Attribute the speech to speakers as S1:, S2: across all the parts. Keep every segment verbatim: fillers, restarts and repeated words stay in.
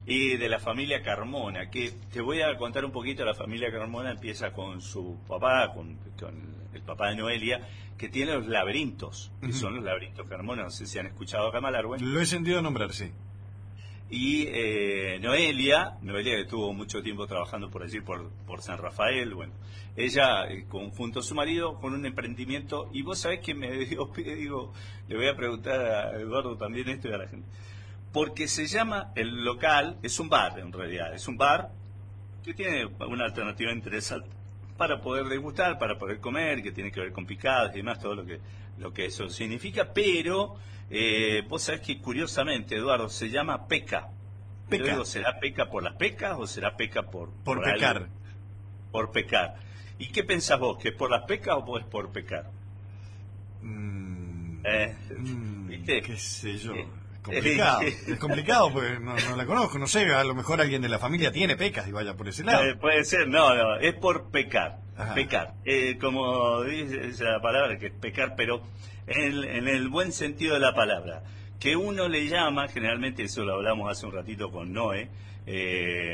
S1: Y de la familia Carmona, que te voy a contar un poquito. La familia Carmona empieza con su papá, con, con el papá de Noelia, que tiene los laberintos, que uh-huh. son los laberintos Carmona. No sé si han escuchado acá en Malargüe.
S2: Lo he sentido nombrar, sí.
S1: Y eh, Noelia, Noelia que estuvo mucho tiempo trabajando por allí, por, por San Rafael, bueno, ella eh, con, junto a su marido con un emprendimiento, y vos sabés que me dio, digo, le voy a preguntar a Eduardo también esto y a la gente, porque se llama, el local, es un bar en realidad, es un bar que tiene una alternativa interesante para poder degustar, para poder comer, que tiene que ver con picadas y demás, todo lo que, lo que eso significa, pero... Eh, vos sabés que curiosamente, Eduardo, se llama Peca.
S2: Peca.
S1: Digo, ¿será Peca por las pecas o será Peca por...
S2: Por, por pecar.
S1: Algo? Por pecar. ¿Y qué pensás vos? ¿Que es por las pecas o es por pecar?
S2: Mm,
S1: eh,
S2: mm,
S1: ¿Viste?
S2: ¿Qué sé yo?
S1: Eh,
S2: complicado. Es complicado porque no, no la conozco. No sé, a lo mejor alguien de la familia tiene pecas y vaya por ese lado.
S1: Eh, puede ser, no, no, es por pecar.
S2: Ajá.
S1: Pecar. Eh, como dice la palabra, que es pecar, pero en el, en el buen sentido de la palabra. Que uno le llama, generalmente, eso lo hablamos hace un ratito con Noé, eh,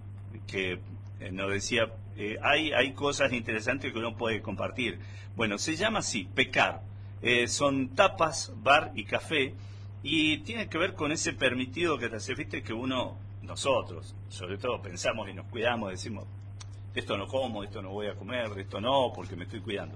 S1: que nos decía, eh, hay, hay cosas interesantes que uno puede compartir. Bueno, se llama así, pecar. Eh, son tapas, bar y café, y tiene que ver con ese permitido que te hace, viste, que uno, nosotros, sobre todo, pensamos y nos cuidamos, decimos, esto no como, esto no voy a comer, esto no, porque me estoy cuidando.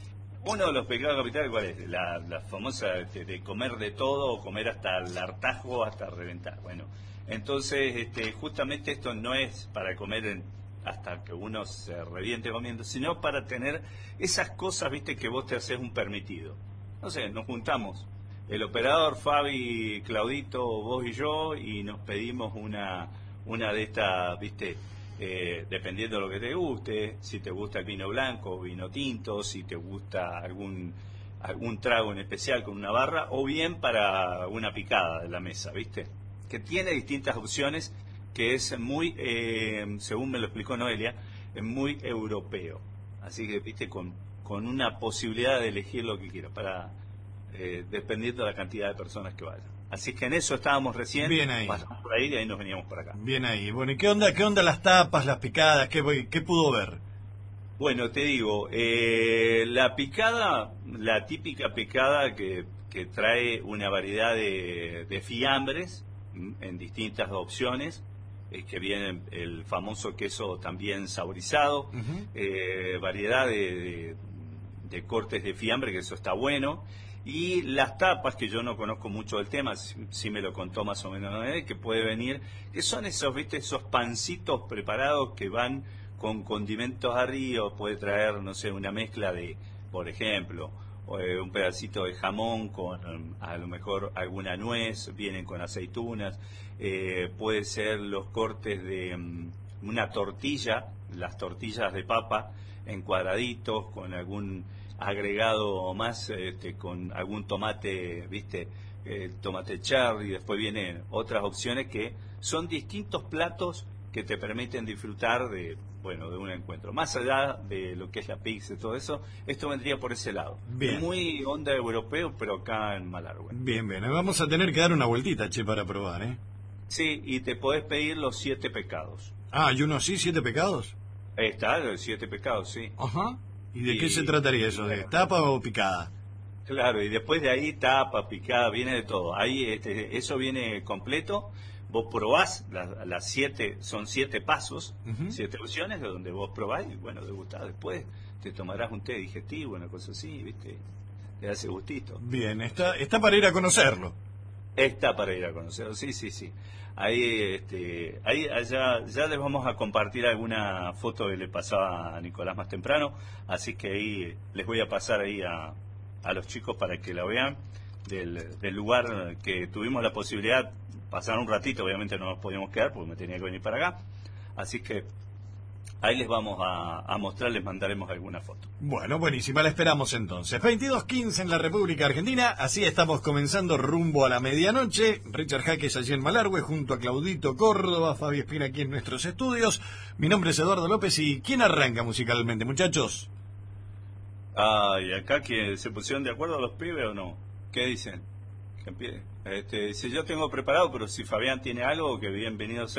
S1: Uno de los pecados capitales, ¿cuál es? La, la famosa de, de comer de todo, o comer hasta el hartazgo, hasta reventar. Bueno, entonces, este, justamente esto no es para comer en, hasta que uno se reviente comiendo, sino para tener esas cosas, viste, que vos te haces un permitido. No sé, nos juntamos, el operador, Fabi, Claudito, vos y yo, y nos pedimos una, una de estas, viste, Eh, dependiendo de lo que te guste, si te gusta el vino blanco o vino tinto, si te gusta algún algún trago en especial con una barra, o bien para una picada de la mesa, ¿viste? Que tiene distintas opciones, que es muy, eh, según me lo explicó Noelia, es muy europeo. Así que, ¿viste? Con, con una posibilidad de elegir lo que quiero, para eh, dependiendo de la cantidad de personas que vayan. Así que en eso estábamos recién.
S2: Bien ahí.
S1: Pasamos por ahí y ahí nos veníamos para acá.
S2: Bien ahí. Bueno, ¿y qué onda, qué onda las tapas, las picadas? ¿Qué, qué pudo ver?
S1: Bueno, te digo, eh, la picada, la típica picada que, que trae una variedad de, de fiambres en distintas opciones, eh, que viene el famoso queso también saborizado, uh-huh. eh, variedad de, de, de cortes de fiambre, que eso está bueno. Y las tapas, que yo no conozco mucho del tema, si, si me lo contó más o menos, ¿no? Que puede venir, que son esos, viste, esos pancitos preparados que van con condimentos arriba, puede traer, no sé, una mezcla de, por ejemplo, eh, un pedacito de jamón con a lo mejor alguna nuez, vienen con aceitunas, eh, puede ser los cortes de um, una tortilla, las tortillas de papa en cuadraditos, con algún agregado más, este, con algún tomate, viste, eh, tomate cherry, después vienen otras opciones que son distintos platos que te permiten disfrutar de, bueno, de un encuentro. Más allá de lo que es la pizza y todo eso, esto vendría por ese lado.
S2: Bien.
S1: Muy onda europeo, pero acá en Malargüe.
S2: Bien, bien. Vamos a tener que dar una vueltita, che, para probar, ¿eh?
S1: Sí, y te podés pedir los siete pecados.
S2: Ah, ¿y uno así, siete pecados?
S1: Ahí está, los siete pecados, sí.
S2: Ajá. ¿Y de
S1: y,
S2: qué se trataría eso? ¿De tapa o picada?
S1: Claro, y después de ahí tapa, picada, viene de todo. Ahí este, eso viene completo. Vos probás, las, las siete, son siete pasos, uh-huh. siete opciones de donde vos probás y bueno, degustás. Después te tomarás un té digestivo, una cosa así, ¿viste? Te hace gustito.
S2: Bien, está, está para ir a conocerlo.
S1: Está para ir a conocerlo, sí, sí, sí. Ahí, este, ahí allá, ya les vamos a compartir alguna foto que le pasaba a Nicolás más temprano, así que ahí les voy a pasar ahí a, a los chicos para que la vean, del, del lugar que tuvimos la posibilidad, pasar un ratito, obviamente no nos podíamos quedar porque me tenía que venir para acá, así que ahí les vamos a, a mostrar, les mandaremos alguna foto.
S2: Bueno, buenísima, la esperamos entonces. veintidós quince en la República Argentina, así estamos comenzando rumbo a la medianoche. Richard Jaques allí en Malargüe, junto a Claudito Córdoba, Fabi Espina aquí en nuestros estudios. Mi nombre es Eduardo López y ¿quién arranca musicalmente, muchachos?
S1: Ay, acá que se pusieron de acuerdo los pibes o no. ¿Qué dicen? Que empiece. Este, si yo tengo preparado, pero si Fabián tiene algo, que bienvenido sea.